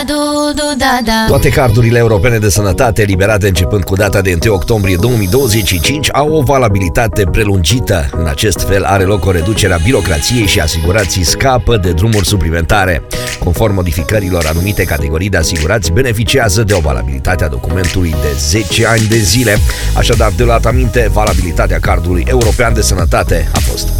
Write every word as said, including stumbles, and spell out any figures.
Toate cardurile europene de sănătate eliberate începând cu data de unu octombrie două mii douăzeci și cinci au o valabilitate prelungită. În acest fel are loc o reducere a birocrației și asigurații scapă de drumuri suplimentare. Conform modificărilor, anumite categorii de asigurați beneficiază de o valabilitate a documentului de zece ani de zile. Așadar, de luat aminte, valabilitatea cardului european de sănătate a fost